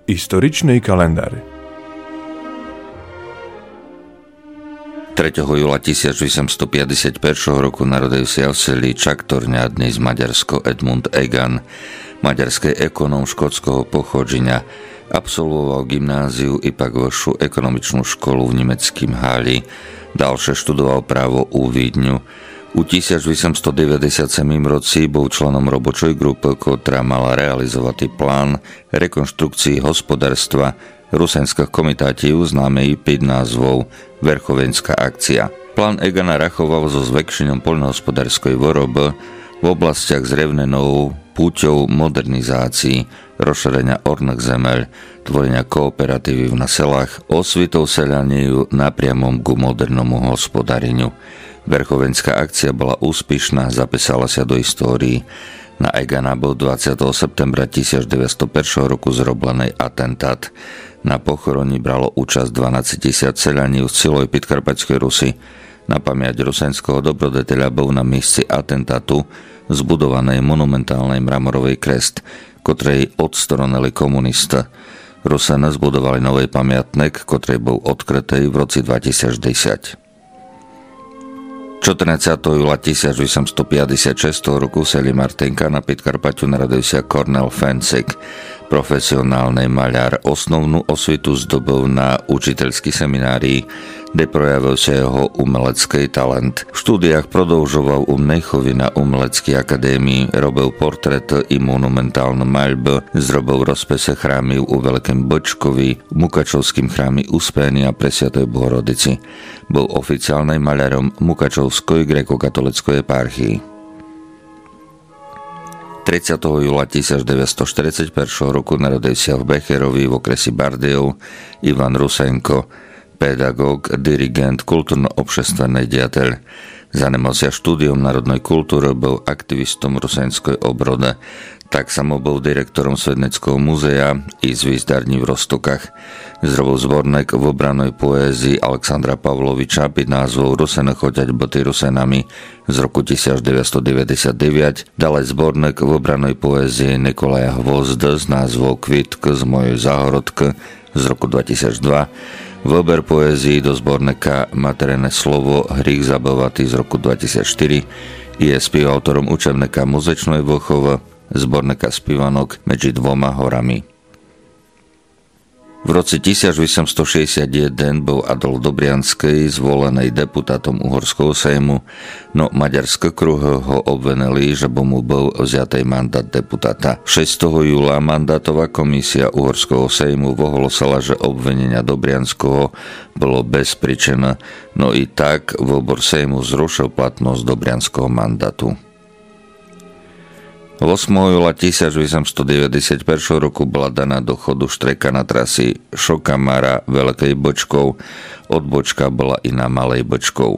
Историчный календар. 3. júla 1851 roku narodil sa v seli Čaktorňa, dnes Maďarsko, Edmund Egan, maďarský ekonóm škótskeho pochodzenia. Absolvoval gymnáziu i pak vyššiu ekonomičnú školu v nemeckým Háli. Ďalšie študoval právo u Vídňu. U 1897 roci bol členom robočej grupy, ktorá mala realizovať plán rekonštrukcii hospodárstva rusenských komitátov známej pod názvou Verchovenská akcia. Plán Egana rachoval so zväčšením poľnohospodárskej výroby v oblastiach s revnenou púťou modernizácií, rozšírenia orných zemeľ, tvorenia kooperatívy na selách, osvitou seľaniu napriamom ku modernomu hospodáreniu. Verchovenská akcia bola úspešná, zapísala sa do histórii. Na Egana bol 20. septembra 1901 roku zroblený atentát. Na pochoroni bralo účasť 12 000 seľanív z celej Podkarpatskej Rusy. Na pamäť rusenského dobrodeteľa bol na mieste atentátu zbudovanej monumentálnej mramorovej krest, ktorej odstronili komunista. Rusene zbudovali nový pamiatnik, ktorý bol odkrytý v roce 2010. 14. júla 1856 roku v seli Martinka na Podkarpaťu narodil sa Kornel Fencik, profesionálny maľár. Osnovnú osvitu zdobil na učiteľskej seminárii, kde projavil sa jeho umelecký talent. V štúdiách prodĺžoval u Mnechovi na umeleckej akadémii, robil portréty i monumentálne maľby, zrobil rozpise chrámy u Veľkém Bočkovi, Mukačovským chrámy Uspenia a Presviatej Bohorodici. Bol oficiálnym maľarom Mukačovskej gréko-katolíckej eparchii. 30. júla 1941 roku narodil sa v Becherovi v okresi Bardejov Ivan Rusenko, pedagóg, dirigent, kultúrno-obšestvený diateľ. Zanemal sa štúdiom národnej kultúry, bol aktivistom rusenskej obrody. Tak samo bol direktorom Svedneckého múzea i zvízdarní v Roztokách. Zrobil zborník v obranej poézii Alexandra Pavloviča pod názvom Rusene choďať boty Rusenami z roku 1999, ďalej zborník v obranej poézii Nikolaja Hvozda s názvom Kvitk z mojej záhorodky z roku 2002, výber poézii do zborníka Materiné slovo Hrych zabavatý z roku 2004, je spoluautorom učebníka muzečnej výchovy, zborníka spívanok Medzi dvoma horami. V roce 1861 bol Adolf Dobriansky zvolený deputátom Uhorského sejmu, no maďarské kruhy ho obvinili, že mu bol vziatý mandát deputáta. 6. júla mandátová komisia Uhorského sejmu ohlasila, že obvinenia Dobrianského bolo bezpríčinné, no i tak výbor sejmu zrušil platnosť Dobrianského mandátu. 8. júla 1891 roku bola daná do chodu štreka na trasy Šokamara Veľkej Bočkov, odbočka bola i na Malej Bočkov.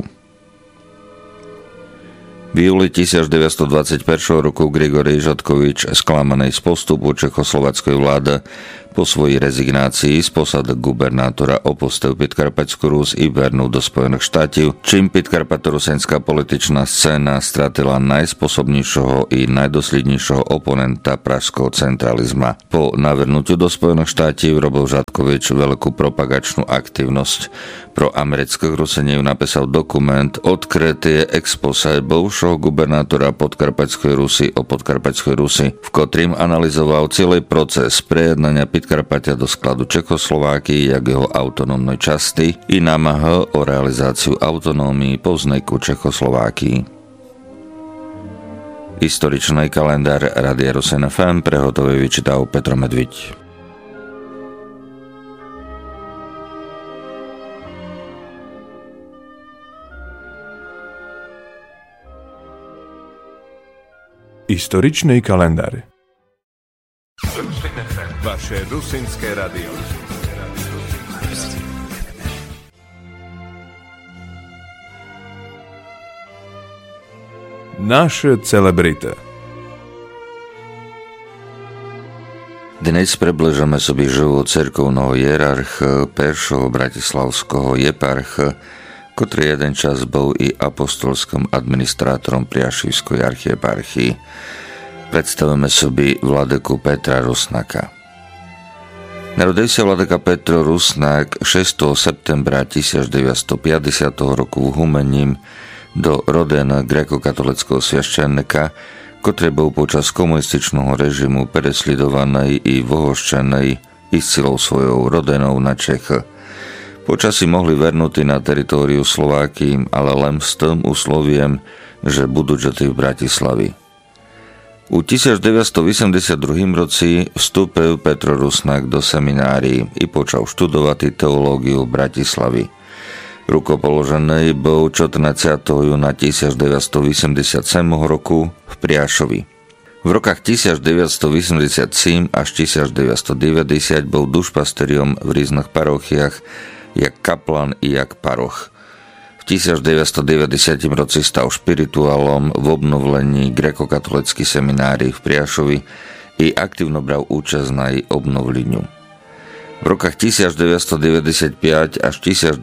V júli 1921 roku Grigory Žatkovič, sklamaný z postupu čechoslováckej vlády, po svojej rezignácii z posady gubernátora opustil Podkarpatskú Rus i vernul do Spojených štátov, čím podkarpatorusenská političná scéna stratila najspôsobnejšieho i najdoslednejšieho oponenta pražského centralizma. Po navrnutiu do Spojených štátov robil Žatkovič veľkú propagačnú aktivnosť. Pro amerických Ruseniev napísal dokument Odkrytie expose bivšieho gubernátora Podkarpatskej Rusy o Podkarpatskej Rusy, v ktorým analyzoval celý proces prejednania Podkarpatia do skladu Čechoslováky jak jeho autonómnej časti i námaha o realizáciu autonómii po vzniku Čechoslováky. Historičný kalendár Rádia Rusen FM prehotový vyčítal Petro Medviť. Историчный календар. Vaše rusinské radio. Naše celebrity. Dnes približujeme sobie život cerkovného hierarcha, peršoho bratislavského jeparcha, ktorý jeden čas bol i apostolským administrátorom Priašivskej archieparchii. Predstavíme sobie vladyku Petra Rusnaka. Narodil sa vladyka Petro Rusnák 6. septembra 1950 roku v Humením do rodena gréko-katolického sviaščennika, ktorý bol počas komunističného režimu peresledovaný i vohoščený i s silou svojou rodenou na Čech. Počasí mohli vernutí na teritóriu Slováky, ale len s tým usloviem, že budú žili v Bratislavi. U 1982 roci vstúpil Petro Rusnák do seminárií i počal študovať teológiu v Bratislavi. Rukopoložený bol 14. júna 1987 roku v Priašovi. V rokách 1987 až 1990 bol dušpasteriom v rôznych parochiách, jak kaplan i jak paroch. V 1990 roci stal špirituálom v obnovlení gréko-katolíckej seminárii v Priašovi i aktívno bral účasť na jej obnovleniu. V rokách 1995 až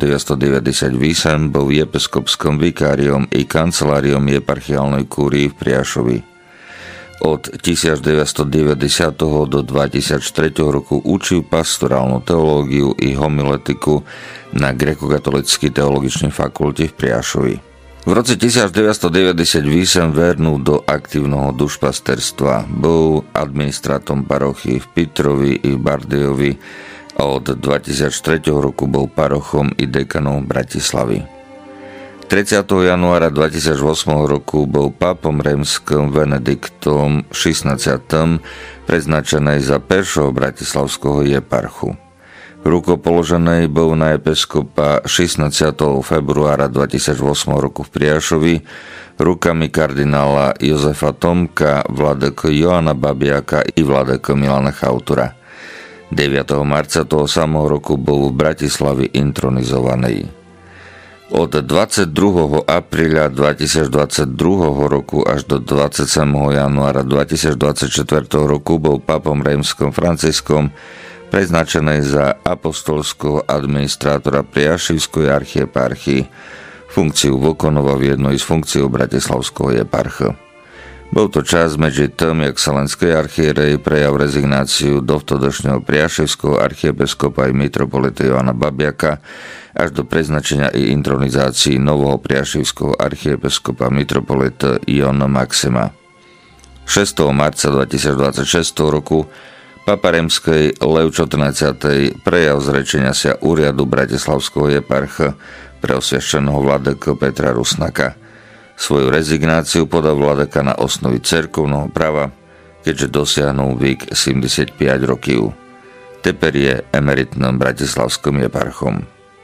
1998 bol episkopským vikáriom i kanceláriom eparchiálnej kúrii v Priašovi. Od 1990 do 2003 roku učil pastorálnu teológiu i homiletiku na gréko-katolíckej teologičnej fakulte v Priašovi. V roce 1998 vernul do aktívneho dušpasterstva. Bol administrátom parochy v Pitrovi i v Bardejove a od 2003 roku bol parochom i dekanom Bratislavy. 30. januára 2008 roku bol pápom rímskym Benediktom XVI preznačený za prvého bratislavského eparchu. Rukopoložený bol na episkopa 16. februára 2008 roku v Priašovi rukami kardinála Jozefa Tomka, vladyky Joana Babiaka i vladyky Milana Chautura. 9. marca toho samého roku bol v Bratislavi intronizovaný. Od 22. apríla 2022 roku až do 27. januára 2024 roku bol pápom rímskym Františkom preznačený za apostolského administrátora Priašivskej archieparchii. Funkciu vykonoval v jednej z funkcií bratislavského eparcha. Bol to čas medzi tým, jak Salenskej archierej prejav rezignáciu dovtedajšieho priaševského archiepiskopa i mitropolita Joana Babiaka až do preznačenia i intronizácii nového priaševského archiepiskopa mitropolita Iona Maxima. 6. marca 2026 roku Papa rímskej Lev XIV prejav zrečenia sa úriadu bratislavského eparcha pre osviašteného vladyku Petra Rusnáka. Svoju rezignáciu podal vladyka na osnovi cerkovného práva, keďže dosiahol vek 75 rokov. Teper je emeritným bratislavským eparchom.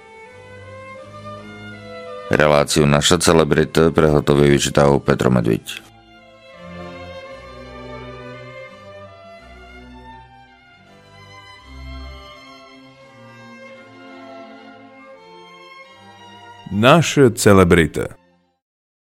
Reláciu Naša celebrita prehotový vyčítal Petro Medviť. Naša celebrita.